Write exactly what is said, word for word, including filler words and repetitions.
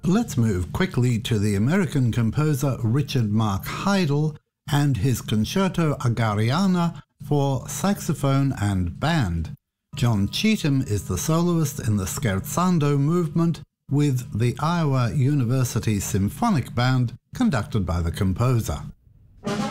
Let's move quickly to the American composer Richard Mark Heidel and his Concerto Agariana for saxophone and band. John Cheetham is the soloist in the Scherzando movement with the Iowa University Symphonic Band, conducted by the composer.